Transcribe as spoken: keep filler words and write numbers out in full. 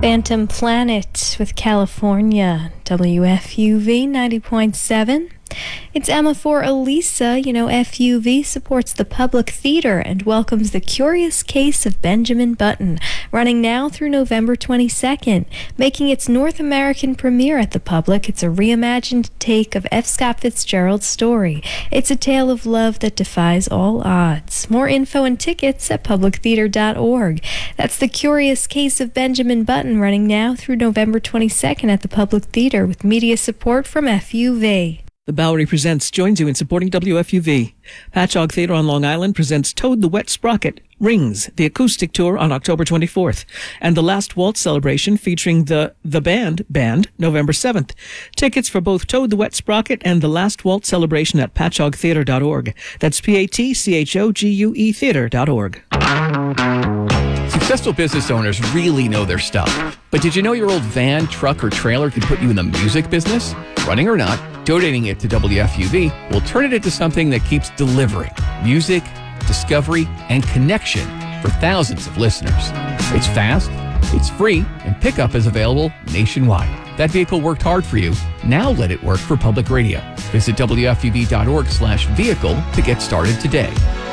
Phantom Planet with California, W F U V ninety point seven. It's Emma for Elisa. You know, F U V supports the Public Theater and welcomes The Curious Case of Benjamin Button, running now through November twenty-second. Making its North American premiere at the Public, it's a reimagined take of F. Scott Fitzgerald's story. It's a tale of love that defies all odds. More info and tickets at public theater dot org. That's The Curious Case of Benjamin Button, running now through November twenty-second at the Public Theater with media support from F U V. The Bowery Presents joins you in supporting W F U V. Patchogue Theatre on Long Island presents Toad the Wet Sprocket, Rings, the acoustic tour on October twenty-fourth, and the Last Waltz celebration featuring the The Band Band November seventh. Tickets for both Toad the Wet Sprocket and the Last Waltz celebration at patchogue theatre dot org. That's P A T C H O G U E theatre dot org. Successful business owners really know their stuff. But did you know your old van, truck, or trailer could put you in the music business? Running or not, donating it to W F U V will turn it into something that keeps delivering music, discovery, and connection for thousands of listeners. It's fast, it's free, and pickup is available nationwide. That vehicle worked hard for you. Now let it work for public radio. Visit W F U V dot org slash vehicle to get started today.